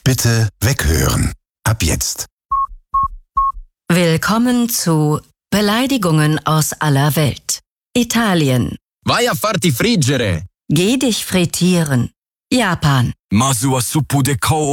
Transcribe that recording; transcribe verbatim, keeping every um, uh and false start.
Bitte weghören. Ab jetzt. Willkommen zu Beleidigungen aus aller Welt. Italien. Vai a farti friggere! Geh dich frittieren. Japan. Masu a suppu de cow